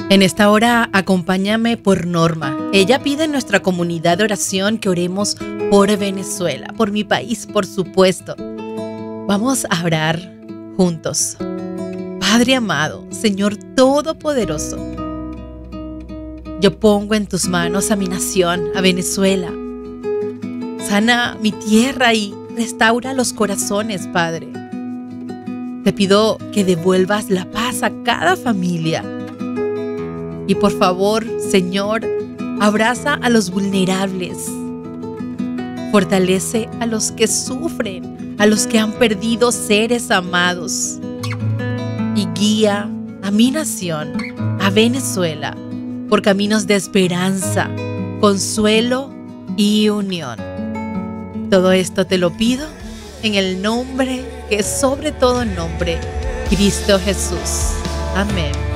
En esta hora, acompáñame por Norma. Ella pide en nuestra comunidad de oración que oremos por Venezuela, por mi país, por supuesto. Vamos a orar juntos. Padre amado, Señor Todopoderoso, yo pongo en tus manos a mi nación, a Venezuela. Sana mi tierra y restaura los corazones, Padre. Te pido que devuelvas la paz a cada familia. Y por favor, Señor, abraza a los vulnerables. Fortalece a los que sufren, a los que han perdido seres amados. Y guía a mi nación, a Venezuela, por caminos de esperanza, consuelo y unión. Todo esto te lo pido en el nombre que es sobre todo nombre, Cristo Jesús. Amén.